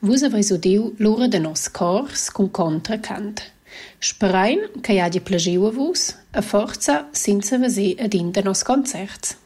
Vus avreis udiu l'ura da nos cors cun contra cant. Sperein che hagi plagiu a vus, a forza senza veser ad in da nos concerts.